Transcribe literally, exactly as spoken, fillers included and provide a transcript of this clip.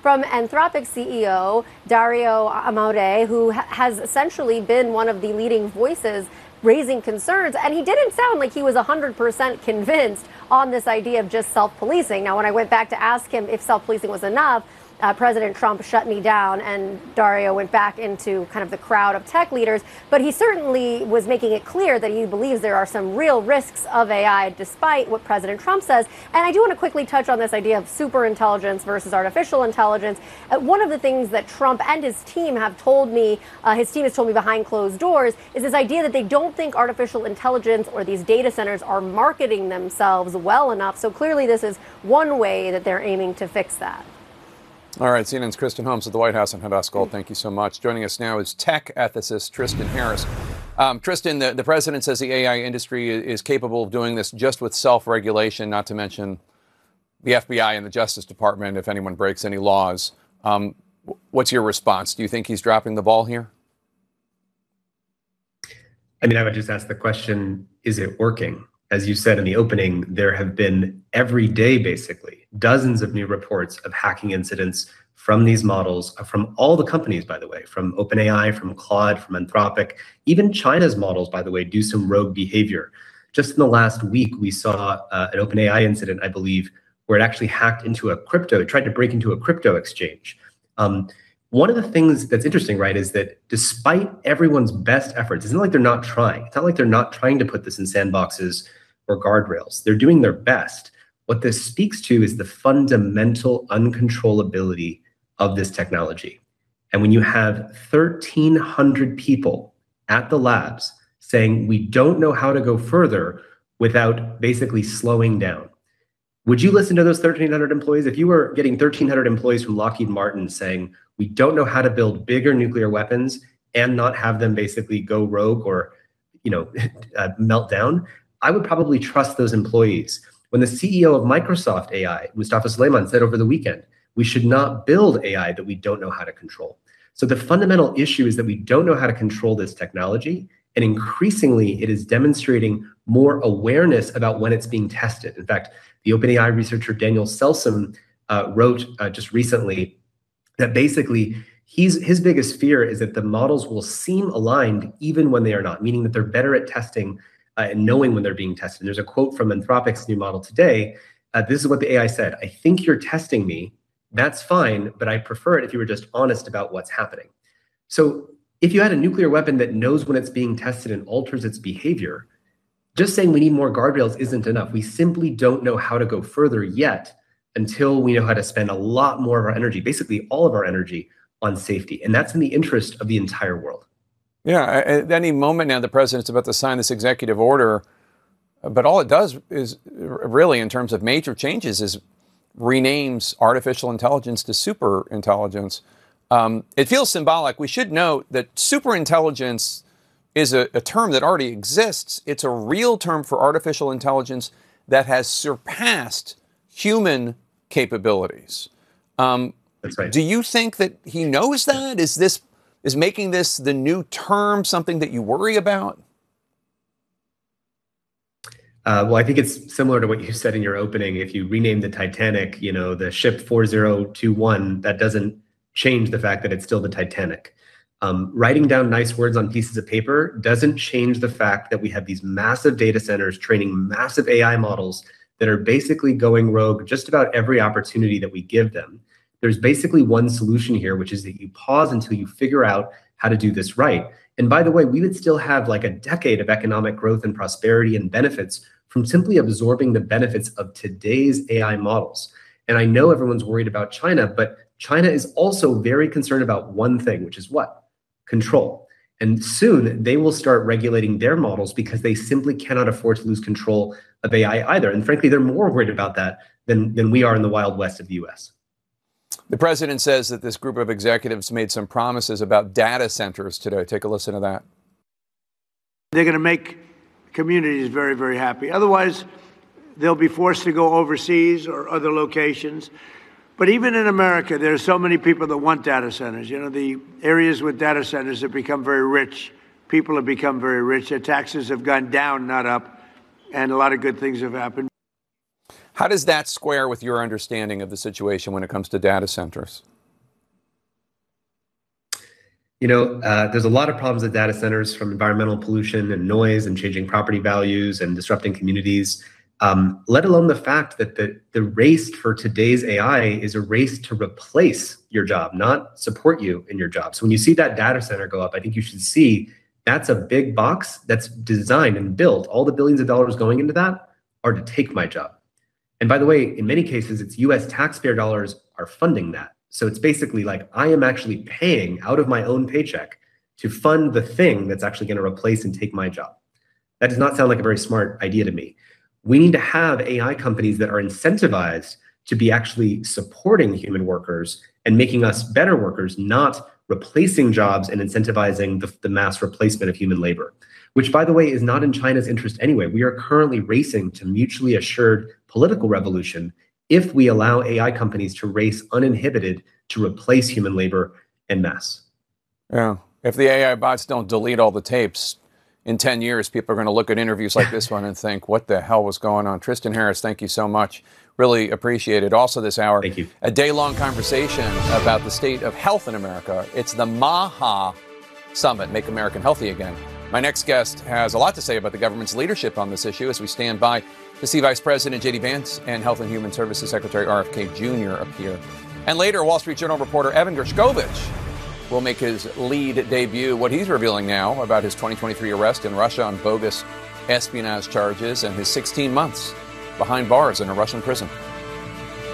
from Anthropic C E O Dario Amodei, who ha- has essentially been one of the leading voices raising concerns, and he didn't sound like he was one hundred percent convinced on this idea of just self-policing. Now, when I went back to ask him if self-policing was enough, Uh, President Trump shut me down, and Dario went back into kind of the crowd of tech leaders. But he certainly was making it clear that he believes there are some real risks of A I, despite what President Trump says. And I do want to quickly touch on this idea of super intelligence versus artificial intelligence. Uh, one of the things that Trump and his team have told me, uh, his team has told me behind closed doors, is this idea that they don't think artificial intelligence or these data centers are marketing themselves well enough. So clearly this is one way that they're aiming to fix that. All right, C N N's Kristen Holmes at the White House and Hadas Gold, thank you so much. Joining us now is tech ethicist Tristan Harris. Um, Tristan, the, the president says the A I industry is capable of doing this just with self-regulation, not to mention the F B I and the Justice Department if anyone breaks any laws. Um, what's your response? Do you think he's dropping the ball here? I mean, I would just ask the question, is it working? As you said in the opening, there have been every day, basically, dozens of new reports of hacking incidents from these models, from all the companies, by the way, from OpenAI, from Claude, from Anthropic. Even China's models, by the way, do some rogue behavior. Just in the last week, we saw uh, an OpenAI incident, I believe, where it actually hacked into a crypto, it tried to break into a crypto exchange. Um, One of the things that's interesting, right, is that despite everyone's best efforts, it's not like they're not trying. It's not like they're not trying to put this in sandboxes or guardrails. They're doing their best. What this speaks to is the fundamental uncontrollability of this technology. And when you have thirteen hundred people at the labs saying, we don't know how to go further without basically slowing down, would you listen to those thirteen hundred employees? If you were getting thirteen hundred employees from Lockheed Martin saying, we don't know how to build bigger nuclear weapons and not have them basically go rogue or, you know, uh, melt down, I would probably trust those employees. When the C E O of Microsoft A I, Mustafa Suleyman, said over the weekend, we should not build A I that we don't know how to control. So the fundamental issue is that we don't know how to control this technology. And increasingly, it is demonstrating more awareness about when it's being tested. In fact, the OpenAI researcher Daniel Selsom uh, wrote uh, just recently that basically he's, his biggest fear is that the models will seem aligned even when they are not, meaning that they're better at testing uh, and knowing when they're being tested. There's a quote from Anthropic's new model today. Uh, this is what the A I said: I think you're testing me. That's fine, but I prefer it if you were just honest about what's happening. So if you had a nuclear weapon that knows when it's being tested and alters its behavior, just saying we need more guardrails isn't enough. We simply don't know how to go further yet until we know how to spend a lot more of our energy, basically all of our energy, on safety. And that's in the interest of the entire world. Yeah, at any moment now, the president's about to sign this executive order. But all it does is really, in terms of major changes, is renames artificial intelligence to super intelligence. Um, it feels symbolic. We should note that super intelligence is a, a term that already exists. It's a real term for artificial intelligence that has surpassed human capabilities. Um, That's right. Do you think that he knows that? Is this is making this the new term something that you worry about? Uh, well, I think it's similar to what you said in your opening. If you rename the Titanic, you know, the ship four zero two one, that doesn't change the fact that it's still the Titanic. Um, writing down nice words on pieces of paper doesn't change the fact that we have these massive data centers training massive A I models that are basically going rogue just about every opportunity that we give them. There's basically one solution here, which is that you pause until you figure out how to do this right. And by the way, we would still have like a decade of economic growth and prosperity and benefits from simply absorbing the benefits of today's A I models. And I know everyone's worried about China, but China is also very concerned about one thing, which is what? Control. And soon they will start regulating their models because they simply cannot afford to lose control of A I either. And frankly, they're more worried about that than, than we are in the Wild West of the U S. The president says that this group of executives made some promises about data centers today. Take a listen to that. They're going to make communities very, very happy. Otherwise, they'll be forced to go overseas or other locations. But even in America, there are so many people that want data centers. You know, the areas with data centers have become very rich. People have become very rich. Their taxes have gone down, not up. And a lot of good things have happened. How does that square with your understanding of the situation when it comes to data centers? You know, uh, there's a lot of problems with data centers, from environmental pollution and noise and changing property values and disrupting communities, um, let alone the fact that the, the race for today's A I is a race to replace your job, not support you in your job. So when you see that data center go up, I think you should see that's a big box that's designed and built. All the billions of dollars going into that are to take my job. And by the way, in many cases, it's U S taxpayer dollars are funding that. So it's basically like I am actually paying out of my own paycheck to fund the thing that's actually going to replace and take my job. That does not sound like a very smart idea to me. We need to have A I companies that are incentivized to be actually supporting human workers and making us better workers, not replacing jobs and incentivizing the, the mass replacement of human labor, which, by the way, is not in China's interest anyway. We are currently racing to mutually assured political revolution if we allow A I companies to race uninhibited to replace human labor en masse. Yeah. If the A I bots don't delete all the tapes, in ten years, people are going to look at interviews like this one and think, what the hell was going on? Tristan Harris, thank you so much. Really appreciate it. Also this hour, thank you. A day-long conversation about the state of health in America. It's the MAHA Summit, Make America Healthy Again. My next guest has a lot to say about the government's leadership on this issue as we stand by to see Vice President J D Vance and Health and Human Services Secretary R F K Junior appear. And later, Wall Street Journal reporter Evan Gershkovich will make his lead debut, what he's revealing now about his twenty twenty-three arrest in Russia on bogus espionage charges and his sixteen months behind bars in a Russian prison.